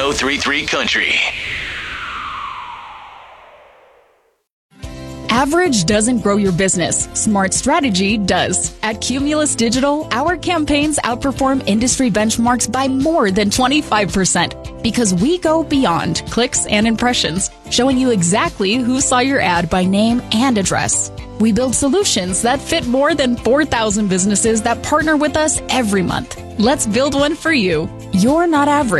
1033 Country. Average doesn't grow your business. Smart strategy does. At Cumulus Digital, our campaigns outperform industry benchmarks by more than 25% because we go beyond clicks and impressions, showing you exactly who saw your ad by name and address. We build solutions that fit more than 4,000 businesses that partner with us every month. Let's build one for you. You're not average.